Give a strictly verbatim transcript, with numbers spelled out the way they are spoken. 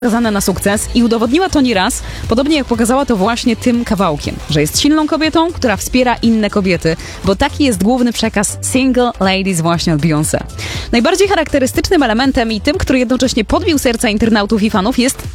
skazana na sukces i udowodniła to nieraz, podobnie jak pokazała to właśnie tym kawałkiem, że jest silną kobietą, która wspiera inne kobiety, bo taki jest główny przekaz Single Ladies właśnie od Beyoncé. Najbardziej charakterystycznym elementem i tym, który jednocześnie podbił serca internautów i fanów jest